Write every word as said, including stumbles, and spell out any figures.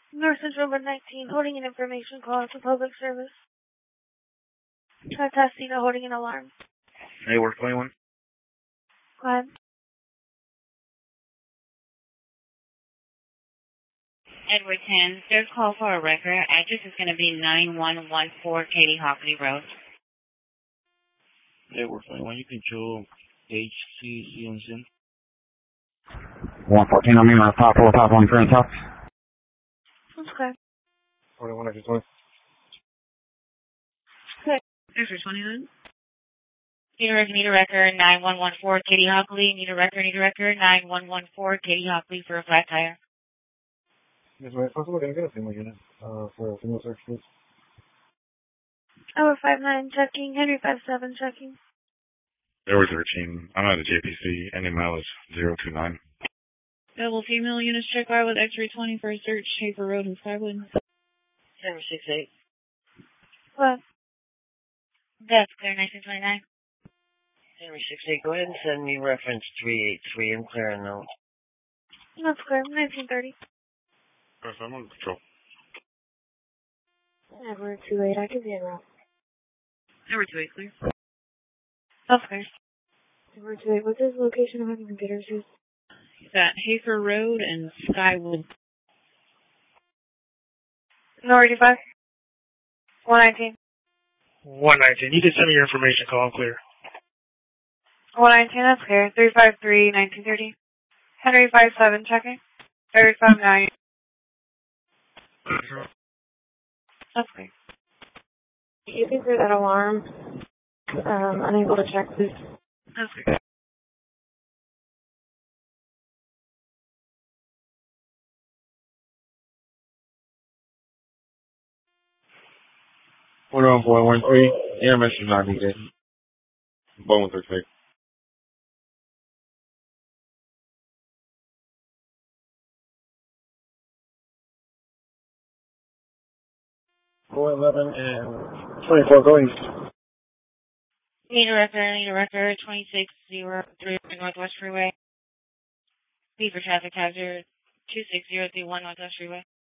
North Central one nineteen, holding an information call to public service. Tasina holding an alarm. Hey, we're twenty-one. Go ahead. Edward ten, third call for a record. Address is going to be nine one one four Katie Hockley Road. Hey, we're twenty-one. You can show H C C N C. one fourteen, I'm in my top four, top one, current top. Okay. twenty-one, extra twenty. Okay. Extra twenty-nine. Need a record, need a record, nine one one four Katie Hockley. Need a record, need a record, nine one one four Katie Hockley for a flat tire. Yes, ma'am. Possible, can I get a single unit uh, for a single search, please? Hour five nine checking, Henry five seven checking. Hour thirteen, I'm at a J P C, ending mileage zero two nine. Double female units check by with X-ray twenty for a search, Schaefer Road in Skywood. Henry six eight. What? That's clear, nineteen twenty-nine. Henry six eight, go ahead and send me reference three eight three. I'm clearing note. That's clear, nineteen thirty. Yes, I'm on patrol. Edward two eight, I can be en route. Number two eight, clear. That's clear. Edward two eight, what's his location of having computers used? He's at Hafer Road and Skywood. No eighty-five. one nineteen. one nineteen. You can send me your information call. I'm clear. one nineteen, that's clear. three five three, nineteen thirty. Henry five seven checking. Henry five nine. That's clear. You can clear that alarm. Um, unable to check, please. That's clear. one oh four one three, E M S is not needed. Bones are fake. four eleven and twenty-four, go east. Need a record, need a record, twenty-six oh three Northwest Freeway. B for traffic hazard, two six zero three one Northwest Freeway.